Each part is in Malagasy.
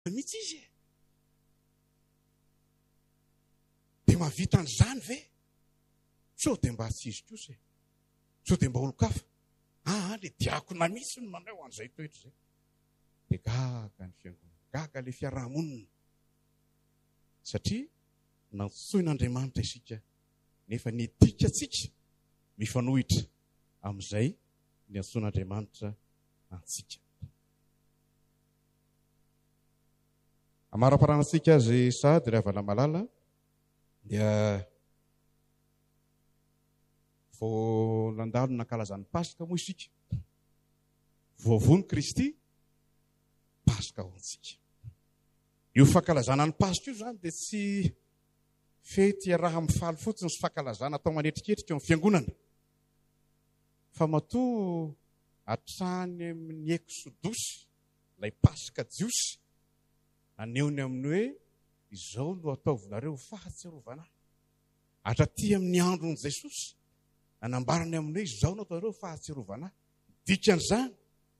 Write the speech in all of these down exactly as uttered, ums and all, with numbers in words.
mihitsy izy e. Dia mahavita an'izany ve? So dia mba tsy izy kosa e. So dia mba olo-kafa. Ah, le diakona mihitsy no manao an'izay toetra izay. Dia gaga ny fiangonana, gaga ilay fiarahamonina. Satria nantsoin'Andriamanitra isika, nefa nitika antsika mifanohitra amin'izay ny antsoin'Andriamanitra antsika. Amara-paranantsika azy sady ry havana malala dia vao nandalo nankalazany Paska moa isika. Voavony Kristy, Paska ho antsika. Io fankalazana ny Paska io zany dia tsy fety raha mifaly fotsiny sy fankalazana atao manetriketrika eo amin'ny fiangonana. Fa matoa hatrany amin'ny eksodosy, ilay Paska jiosy, aneony amin'ny hoe izao no ataovinareo fahatsiarovana. Hatraty amin'ny andron' Jesosy, anambarany amin'ny hoe izao no ataonareo fahatsiarovana. Dikan'izany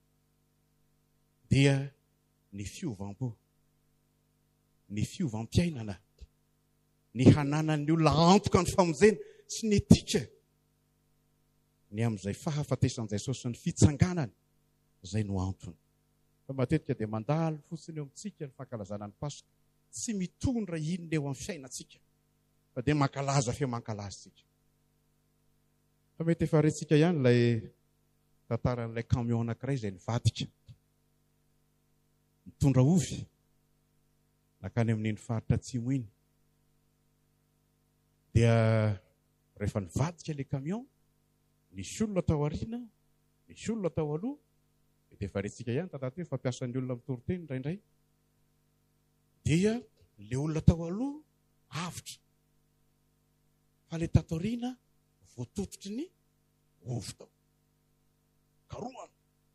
dia ny fiovam-po, ny fiovam-piainana, ny hananan'ny olona antoka ny famonjena sy ny etika, ny amin'izay fahafatesan'i Jesosy ny fitsanganany, izay no antony. Fa matetika dia mandalo fotsiny eo amintsika ny fankalazana ny Paska, tsy mitondra inona eo amin'ny fiainantsika, fa dia mankalaza fe mankalazintsika. Fa mety efa rentsika ihany ilay tantaran'ilay camion anankiray izay nivadika, mitondra ovy nakany amin'iny faritra atsimo iny. Dia rehefa nivadika ilay camion, nisy olona tao aoriana, nisy olona tao aloha. Dia efa rentsika ihany tantaty fampiasan'ny olona mitoriteny indraindray. Dia ilay olona tao aloha avitra, fa ilay tato aoriana voatototry ny ovy tao. Karohana,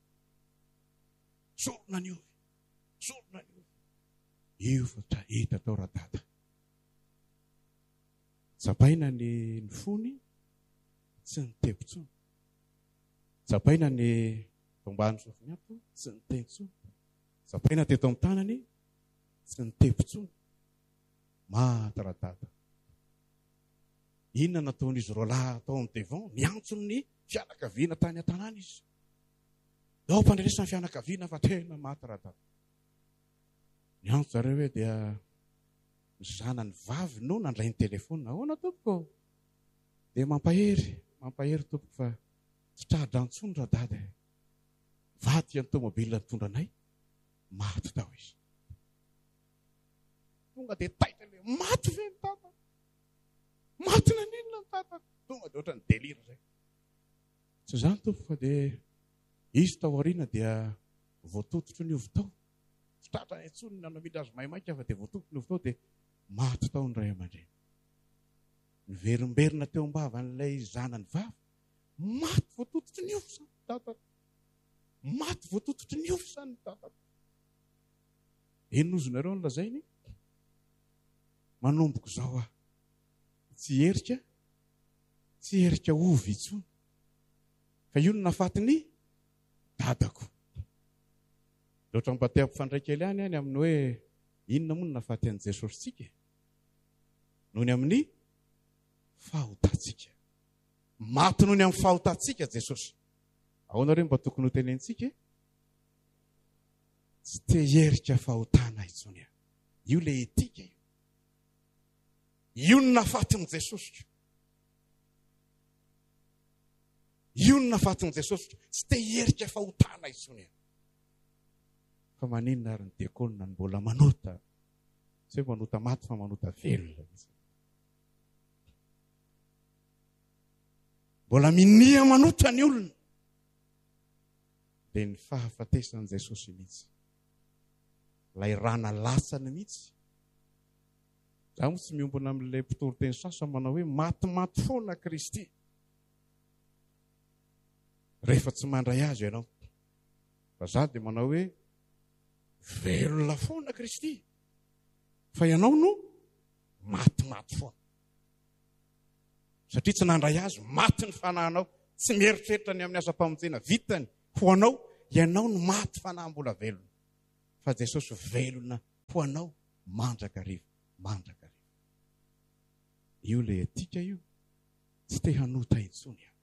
sorona ny ovy, sorona ny ovy. Io fa hita tao radada. Tsapaina ny ny fony, tsy nitebo intsony. Tsapaina ny tombany sofiny ato, tsy nitebo intsony. Tsapaina teto amin'ny tanany, tsy nitebo intsony. Maty radada. Inona nataon'izy roalahy tao amin'ny devant, miantsony ny fianakaviana tany an-tanàna izy. Ao mpandrenesan'ny fianakaviana fa tena maty radada. Miantso zareo hoe dia ny zanany vavy no nandray ny telefona. Ahoana tompoko? Dia mampahery, mampahery tompoko fa tsy tradransony radada. Vady ny tômôbilina nitondra anay, maty tao izy. Tonga dia taita ilay maty ve ny tata? Maty na ninona ny tata? Tonga dia ohatran'ny delira izay. Tsy izany tompoko fa dia izy tao aoriana dia voatototro ny ovy tao. Tsy tratra ny antsony nanao midra azy maimaika fa dia voatototro ny ovy tao dia maty tao ny ray aman-dreny. Niverimberina teo ambavan'ilay zanany vavy, maty voatototro ny ovy izany tata. Maty voatototro ny ovy izany tata. Ino ozy nareo no lazainy? Manomboko izao ah. Tsy herika, tsy herika ovy intsony. Fa io no nafatiny dadako. Loatra mipatea ampifandray kely ihany ihany amin'ny hoe inona moa no nafaty an'i Jesosy tsika? Noho ny amin'ny fahotantsika. Maty noho ny amin'ny fahotantsika Jesosy. Ahoana reo mba tokony ho tenentsika? Tsy te herika fahotana intsony. Io le etika io. Io no nafatiny Jesosy. Io no nafatiny Jesosy. Tsy te herika fahotana intsony. Fa maninona ary ny diakonina ny mbola manota. Tsy hoe manota maty fa manota velona. Mbola minia manota ny olona. Dia ny fahafatesan'i Jesosy mihitsy. Ilay rana lasany mihitsy. Zaho moa tsy miombona amin'ilay mpitoriteny sasany manao hoe maty-maty foana Kristy. Rehefa tsy mandray azy ianao. Fa zaho dia manao hoe velona foana Kristy. Fa ianao no maty-maty foana. Satria tsy nandray azy, maty ny fanahinao. Tsy mieritreritra ny amin'ny asa-pamonjena vitany ho anao, ianao no maty fanahy mbola velona. Fa Jesosy velona ho anao mandrakariva, mandrakariva. Io le etika io, tsy te hanota intsony aho.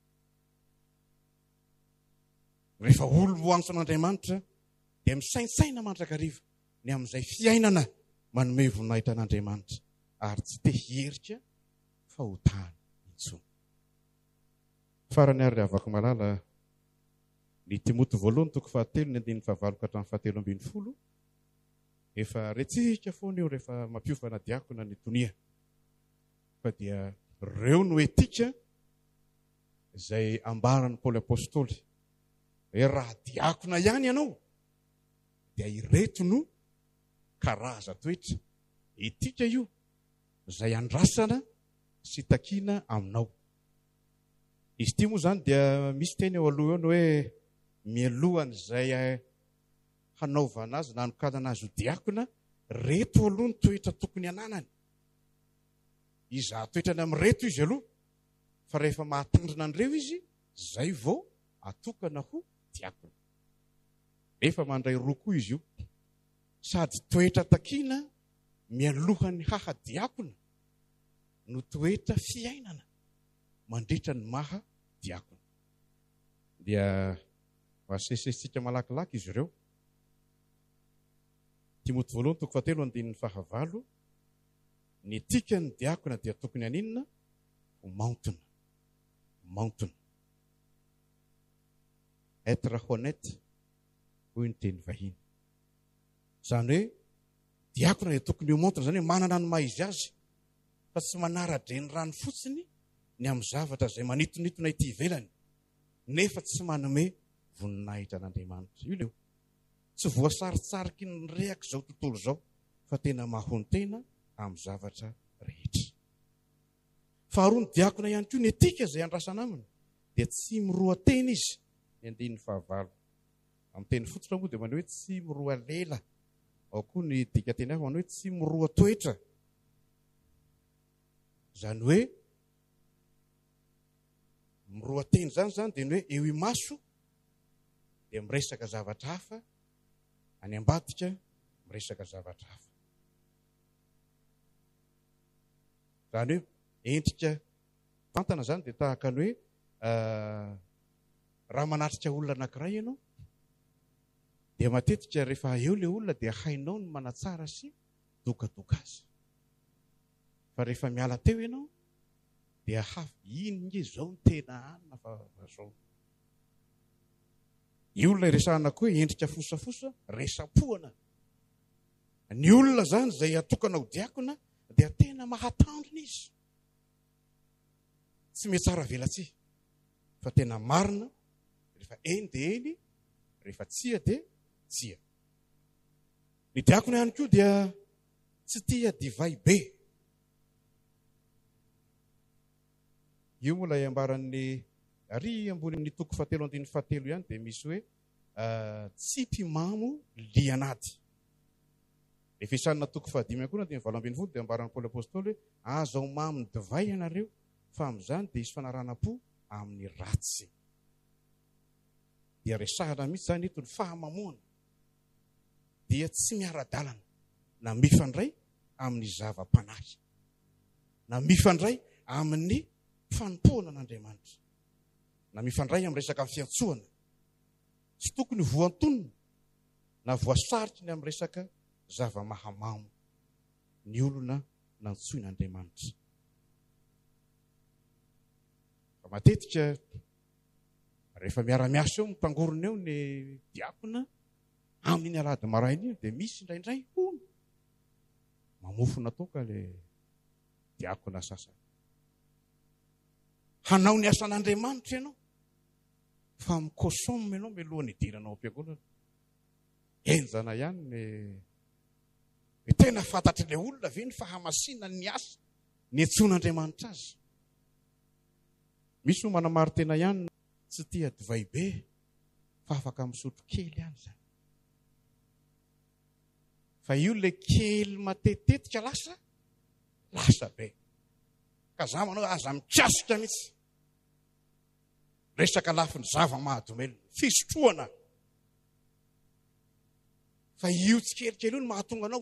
Rehefa olo voanitso an'Andriamanitra, dia misaintsaina mandrakariva, ny amin'izay fiainana manome voninahitra an'Andriamanitra, ary tsy te hierika fa ho tany intsony. Farany ary avako malala, ny Timoty voalohany toko fahatelo ny andininy fahavalo ka hatramin'ny fahatelo ambin'ny folo, efa retsika foana eo rehefa mampiofana diakona ny tonia. Fa dia reo no etika izay ambaran'ny Paoly apôstôly. Hoe raha diakona ihany ianao, dia ireto no karaza toetra. Etika io, izay andrasana sy takiana aminao. Izy ity moa zany dia misy teny eo aloha eo ny hoe mialohan'izay hanaovana azy na anokanana azy ho diakona, reto aloha ny toetra tokony ananany. Iza toetrany amin'ny reto izy aloha, fa rehefa mahatandrina an'ireo izy, zay vao atokana ho diakona. Efa mandray roa koa izy io, sady toetra takiana mialohan'ny haha diakona no toetra fiainana mandritra ny maha diakona. Dia asesesitsika malakilaky izy ireo. Timoty voalohany toko fahatelo andinin'ny fahavalo, ny etika ny diakona dia tokony aninona? Ho maontona. Maontona. Être honnête, hoy ny teny vahiny. Zany hoe, diakona dia tokony ho maontona, zany hoe manana ny maha izy azy, fa tsy manara-dre ny rano fotsiny ny amin'ny zavatra izay manitonitona ity ivelany, nefa tsy manome voninahitra an'Andriamanitra. Io leo. Tsy voasaritsariky ny rehaka izao tontolo izao, fa tena mahontena amin'ny zavatra rehetra. Faharoa ny diakona ihany koa ny etika izay andrasana aminy, dia tsy miroha-teny izy, ny andininy fahavalo. Amin'ny teny fotsitra moa dia manao hoe tsy miroha-lela. Ao koa ny dika teny hafa manao hoe tsy miroha-toetra. Zany hoe miroha-teny zany zany dia ny hoe eo imaso dia miresaka zavatra hafa, any ambadika miresaka zavatra hafa. Zany hoe endrika fantana zany dia tahaka ny hoe raha manatrika olona anankiray ianao, dia matetika rehefa eo le olona dia hainao ny manatsara sy dokadoka azy. Fa rehefa miala teo ianao, dia hafa iny nge zao ny tena anina fa zao. Ny olona iresahana koa endrika fosafosa, resapoana. Ny olona zany izay atokana ho diakona dia tena mahatandrina izy. Tsy metsara velatsy, fa tena marina, rehefa eny dia eny, rehefa tsia dia tsia. Ny diakona ihany koa dia tsy tia divay be. Io moa ilay ambaran'ny ary ambony amin'ny toko fahatelo andininy fahatelo ihany dia misy hoe tsy mpimamo lianady. Ny fiasanana toko fahadimy koa andininy valo ambin'ny folo dia ambaran'ny Paoly apôstôly hoe aza ho mamy divay ianareo, fa amin'izany dia hisy fanarahana-po amin'ny ratsy. Dia resahana mihitsy zany eto ny fahamamoana dia tsy miara-dalana, na mifandray amin'ny zava-panahy, na mifandray amin'ny fanompoana an'Andriamanitra, na mifandray amin'ny resaka fiantsoana. Tsy tokony voantonina na voasaritra ny amin'ny resaka zava-mahamamo ny olona nantsoin'Andriamanitra. Fa matetika rehefa miara-miasa eo mitangorona eo ny diakona amin'ny alady maraina io, dia misy indraindray hono mamofona toka le diakona sasany. Hanao ny asan'Andriamanitra ianao, fa mikosome ianao mialohan'ny hidiranao am-piangonana. Enjana ihany ny tena fantatry ilay olona ve ny fahamasina ny asa ny antsoin'Andriamanitra azy. Misy ho manamary tena ihany tsy tia divay be, fa afaka misotro kely ihany zany. Fa io le kely matetetika lasa, lasa be. Ka za manao aza mikasika mitsy. Resaka lafiny zava-mahadomelina, fisotroana. Fa io tsy kelikely io no mahatonga anao